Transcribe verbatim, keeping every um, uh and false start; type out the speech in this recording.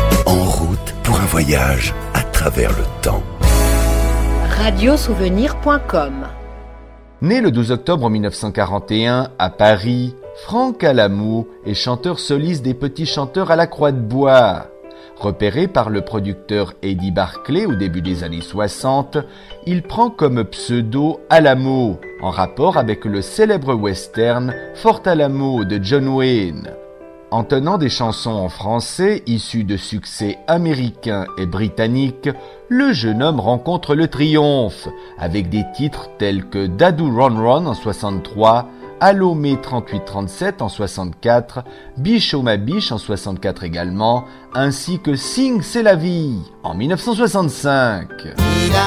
En route pour un voyage à travers le temps. radiosouvenir point com. Né le douze octobre mille neuf cent quarante et un à Paris, Franck Alamou est chanteur soliste des Petits Chanteurs à la Croix de Bois. Repéré par le producteur Eddie Barclay au début des années soixante, il prend comme pseudo Alamo, en rapport avec le célèbre western Fort Alamo de John Wayne. En tenant des chansons en français issues de succès américains et britanniques, le jeune homme rencontre le triomphe, avec des titres tels que Dadou Ron Ron en soixante-trois, Allô Mai trente-huit trente-sept en soixante-quatre, Biche oh ma biche en soixante-quatre également, ainsi que Sing c'est la vie en mille neuf cent soixante-cinq. Il